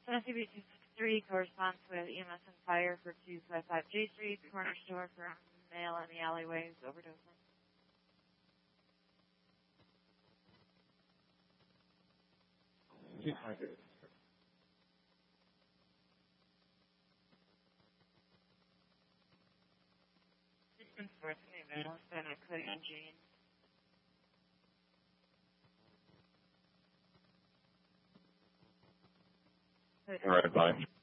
SUV 263 corresponds with EMS and fire for 255 J Street, corner store for male in the alleyways, overdosing. Distance worth in the middle, spend a clear engine. All right, bye.